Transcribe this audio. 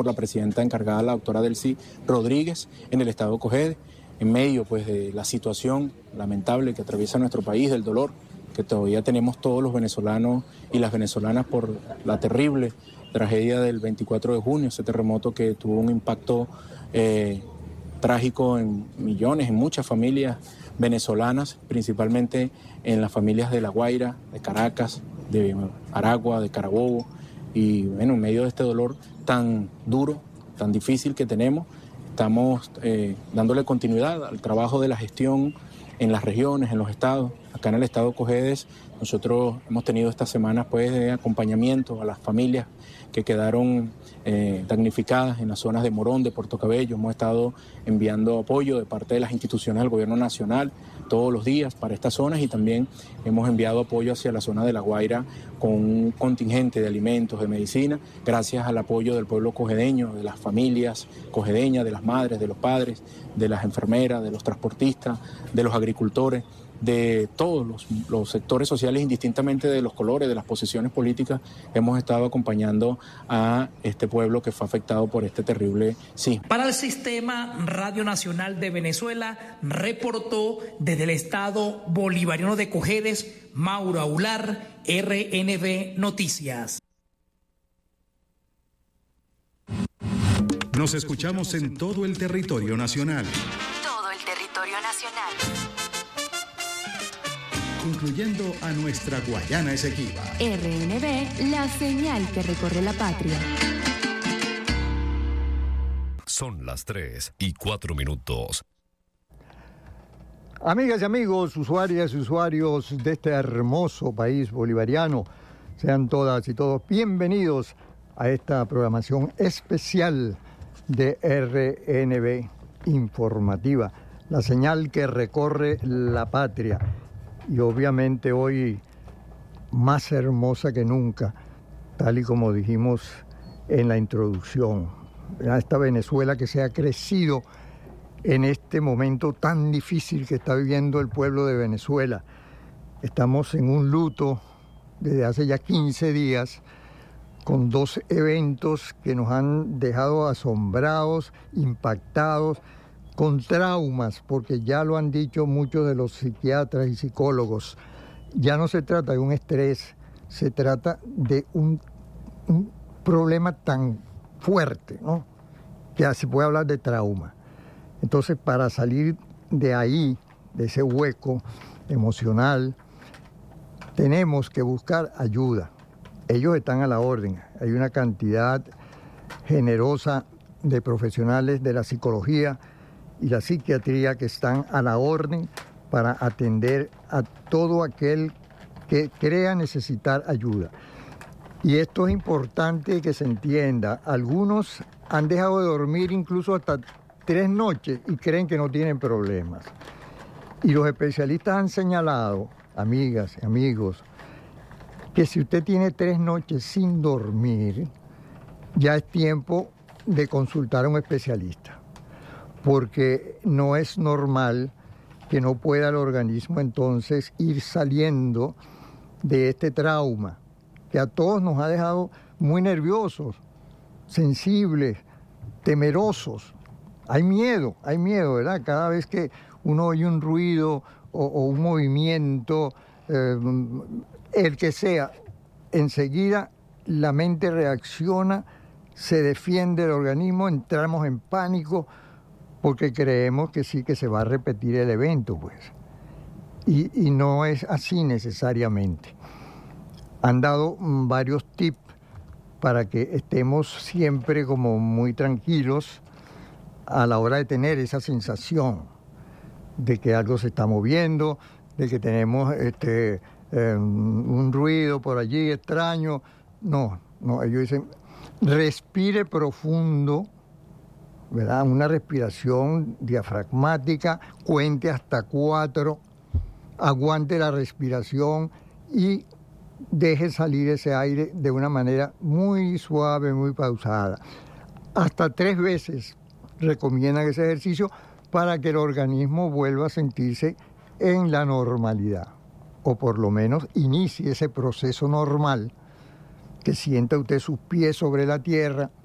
por la presidenta encargada, la doctora Delcy Rodríguez, en el estado Cojedes, en medio pues de la situación lamentable que atraviesa nuestro país, del dolor que todavía tenemos todos los venezolanos y las venezolanas por la terrible tragedia del 24 de junio, ese terremoto que tuvo un impacto trágico en millones, en muchas familias venezolanas, principalmente en las familias de La Guaira, de Caracas, de Aragua, de Carabobo, y bueno, en medio de este dolor tan duro, tan difícil que tenemos, estamos dándole continuidad al trabajo de la gestión en las regiones, en los estados. Acá en el estado Cojedes nosotros hemos tenido estas semanas pues de acompañamiento a las familias que quedaron damnificadas en las zonas de Morón, de Puerto Cabello. Hemos estado enviando apoyo de parte de las instituciones del gobierno nacional todos los días para estas zonas, y también hemos enviado apoyo hacia la zona de La Guaira con un contingente de alimentos, de medicina, gracias al apoyo del pueblo cojedeño, de las familias cojedeñas, de las madres, de los padres, de las enfermeras, de los transportistas, de los agricultores, de todos los sectores sociales, indistintamente de los colores, de las posiciones políticas. Hemos estado acompañando a este pueblo que fue afectado por este terrible sismo. Para el Sistema Radio Nacional de Venezuela, reportó desde el estado bolivariano de Cojedes, Mauro Aular, RNV Noticias. Nos escuchamos en todo el territorio nacional. Todo el territorio nacional. Incluyendo a nuestra Guayana Esequiba. RNV, la señal que recorre la patria. Son las 3:04. Amigas y amigos, usuarias y usuarios de este hermoso país bolivariano, sean todas y todos bienvenidos a esta programación especial de RNV Informativa, la señal que recorre la patria. Y obviamente hoy más hermosa que nunca, tal y como dijimos en la introducción. A esta Venezuela que se ha crecido en este momento tan difícil que está viviendo el pueblo de Venezuela. Estamos en un luto desde hace ya 15 días, con 2 eventos que nos han dejado asombrados, impactados, con traumas, porque ya lo han dicho muchos de los psiquiatras y psicólogos. Ya no se trata de un estrés, se trata de un problema tan fuerte, ¿no?, que se puede hablar de trauma. Entonces, para salir de ahí, de ese hueco emocional, tenemos que buscar ayuda. Ellos están a la orden. Hay una cantidad generosa de profesionales de la psicología y la psiquiatría que están a la orden para atender a todo aquel que crea necesitar ayuda. Y esto es importante que se entienda. Algunos han dejado de dormir incluso hasta 3 noches y creen que no tienen problemas. Y los especialistas han señalado, amigas y amigos, que si usted tiene 3 noches sin dormir, ya es tiempo de consultar a un especialista, porque no es normal que no pueda el organismo entonces ir saliendo de este trauma que a todos nos ha dejado muy nerviosos, sensibles, temerosos. Hay miedo, ¿verdad? Cada vez que uno oye un ruido o un movimiento, el que sea, enseguida la mente reacciona, se defiende el organismo, entramos en pánico porque creemos que sí, que se va a repetir el evento, pues. Y no es así necesariamente. Han dado varios tips para que estemos siempre como muy tranquilos a la hora de tener esa sensación de que algo se está moviendo, de que tenemos un ruido por allí extraño. No, ellos dicen, respire profundo, ¿verdad? Una respiración diafragmática, cuente hasta 4, aguante la respiración y deje salir ese aire de una manera muy suave, muy pausada. Hasta 3 veces recomiendan ese ejercicio para que el organismo vuelva a sentirse en la normalidad, o por lo menos inicie ese proceso normal, que sienta usted sus pies sobre la tierra,